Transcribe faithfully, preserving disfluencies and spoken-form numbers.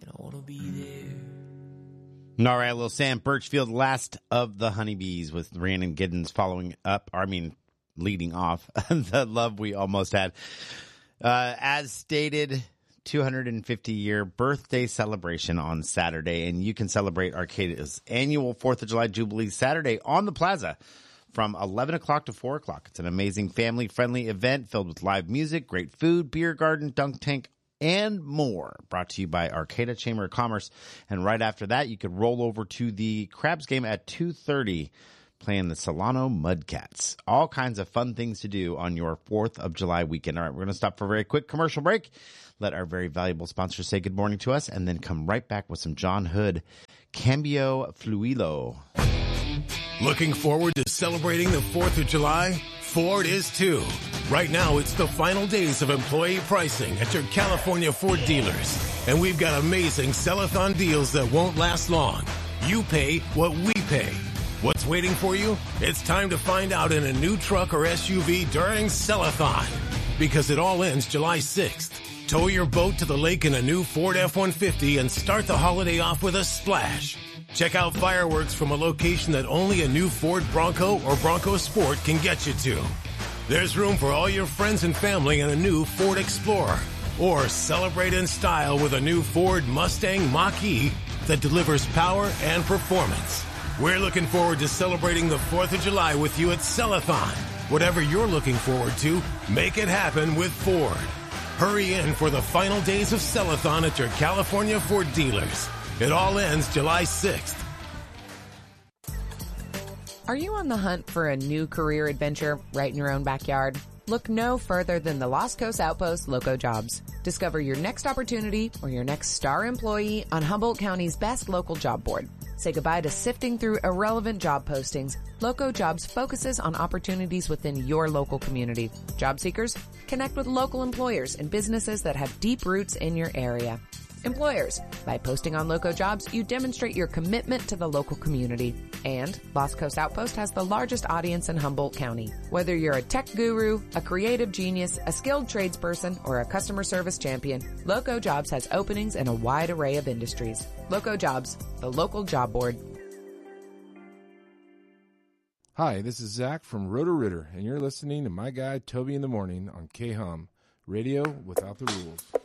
and I want to be there. All right, little Sam Birchfield, last of the honeybees with Rhiannon Giddens following up, I mean, leading off the love we almost had. Uh, as stated, two hundred fifty year birthday celebration on Saturday, and you can celebrate Arcadia's annual fourth of July Jubilee Saturday on the Plaza from eleven o'clock to four o'clock. It's an amazing family-friendly event filled with live music, great food, beer garden, dunk tank, and more. Brought to you by Arcata Chamber of Commerce. And right after that, you could roll over to the Crabs game at two thirty, playing the Solano Mudcats. All kinds of fun things to do on your fourth of July weekend. All right, we're going to stop for a very quick commercial break. Let our very valuable sponsors say good morning to us, and then come right back with some John Hood, Cambio Fluilo. Looking forward to celebrating the fourth of July? Ford is too. Right now, it's the final days of employee pricing at your California Ford dealers. And we've got amazing sell-a-thon deals that won't last long. You pay what we pay. What's waiting for you? It's time to find out in a new truck or S U V during Sell-a-thon. Because it all ends July sixth. Tow your boat to the lake in a new Ford F one fifty and start the holiday off with a splash. Check out fireworks from a location that only a new Ford Bronco or Bronco Sport can get you to. There's room for all your friends and family in a new Ford Explorer. Or celebrate in style with a new Ford Mustang Mach-E that delivers power and performance. We're looking forward to celebrating the fourth of July with you at Sell-a-thon. Whatever you're looking forward to, make it happen with Ford. Hurry in for the final days of Sell-a-thon at your California Ford dealers. It all ends July sixth. Are you on the hunt for a new career adventure right in your own backyard? Look no further than the Los Coast Outpost Loco Jobs. Discover your next opportunity or your next star employee on Humboldt County's best local job board. Say goodbye to sifting through irrelevant job postings. Loco Jobs focuses on opportunities within your local community. Job seekers, connect with local employers and businesses that have deep roots in your area. Employers, by posting on Loco Jobs, you demonstrate your commitment to the local community. And Los Coast Outpost has the largest audience in Humboldt County. Whether you're a tech guru, a creative genius, a skilled tradesperson, or a customer service champion, Loco Jobs has openings in a wide array of industries. Loco Jobs, the local job board. Hi, this is Zach from Roto-Rooter, and you're listening to my guy Toby in the Morning on K-Hum, radio without the rules.